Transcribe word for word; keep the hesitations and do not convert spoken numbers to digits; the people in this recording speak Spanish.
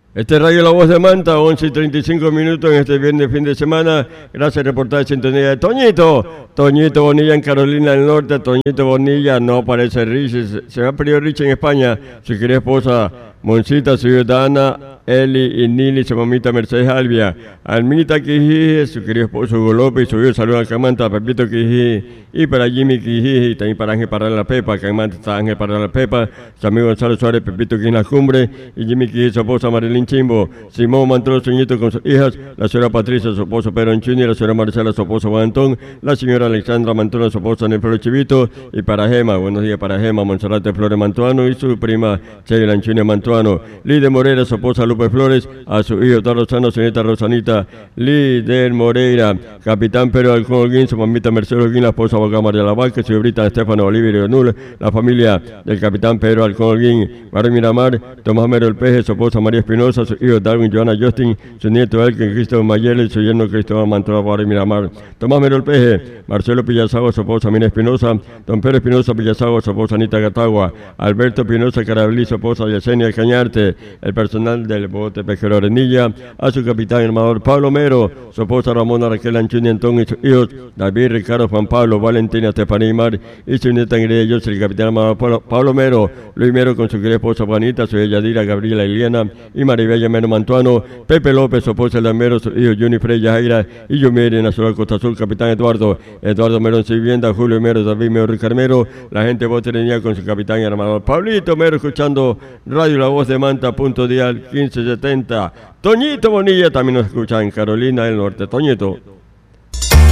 Este es Radio La Voz de Manta, once y treinta y cinco minutos en este viernes fin de semana. Gracias, reportaje de sintonía de Toñito. Toñito Bonilla en Carolina del Norte. Toñito Bonilla no parece Richie. Se, se ha perdido Richie en España. Su querida esposa Moncita, su hija Dana, Eli y Nili, su mamita Mercedes Albia. Almita Quijiji, su querido esposo Hugo López, su hijo Saludos al Camanta, Pepito Quijiji. Y para Jimmy Quijiji, también para Ángel Parra la Pepa. Camanta está Ángel Parra la Pepa. Su amigo Gonzalo Suárez, Pepito Quijiji en la cumbre. Y Jimmy Quijiji, su esposa Marilyn Chimbo. Simón Mantró, su nieto con sus hijas. La señora Patricia, su esposo Pedro Anchuni. La señora Marcela, su esposo Juan Antón. La señora Alexandra Mantuano, su esposa Nefero Chivito. Y para Gema, buenos días para Gema, Monserrate Flores Mantuano. Y su prima Sheila Anchuni Mantuano. Lidia Moreira, su esposa Lupe Flores, a su hijo Tal Rosano, señorita Rosanita Lider Moreira, capitán Pedro Alcón Holguín, su mamita Mercedes Holguín, la esposa Boca María Lavalque, su señorita Estefano Oliverio Nul, la familia del capitán Pedro Alcón Holguín, Barrio Miramar, Tomás Mero El Peje, su esposa María Espinosa, su hijo Darwin Joana Justin, su nieto Elkin Cristóbal Mayele y su yerno Cristóbal Mantola Barrio Miramar, Tomás Mero El Peje, Marcelo Pillazago, su esposa Mina Espinosa, don Pedro Espinosa Pillazago, su esposa Anita Gatagua, Alberto Espinosa Carabelí, su esposa Yesenia Cañarte, el personal del bote pesquero Arenilla, a su capitán armador Pablo Mero, su esposa Ramona Raquel Anchuni Antón y sus hijos David, Ricardo, Juan Pablo, Valentina, Estefanía y Mar y su nieta Ingrid José, el capitán armador Pablo, Pablo Mero, Luis Mero con su querida esposa Juanita, su hija Yadira, Gabriela Iliana y Maribella Mero Mantuano, Pepe López, su esposa Elda Mero, su hijo Juni Freya Jaira y Yumiri Nacional Costa Azul, capitán Eduardo, Eduardo Mero en su vivienda, Julio Mero, David Mero, Ricardo Mero, la gente de Botereñía con su capitán y armador Pablito Mero, escuchando Radio La Voz de Manta, punto dial quince setenta. Toñito Bonilla también nos escucha en Carolina del Norte. Toñito.